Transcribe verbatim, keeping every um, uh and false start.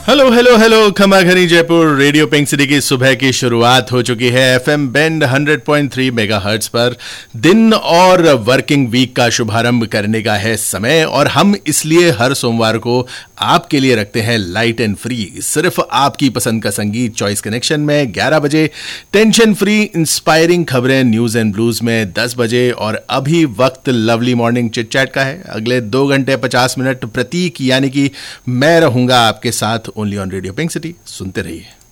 Hello hello hello खमाघनी Jaipur radio pink city की सुबह की शुरुआत हो चुकी है FM band hundred point three megahertz पर। दिन और वर्किंग वीक का शुभारंभ करने का है समय और हम इसलिए हर सोमवार को आपके लिए रखते हैं लाइट एंड फ्री, सिर्फ आपकी पसंद का संगीत चॉइस कनेक्शन में ग्यारह बजे, टेंशन फ्री इंस्पायरिंग खबरें न्यूज एंड ब्लूज में दस बजे और अभी वक्त लवली मॉर्निंग चिट चैट का है। अगले दो घंटे पचास मिनट प्रतीक यानी कि मैं रहूंगा आपके साथ only on radio pink city. सुनते रहिए।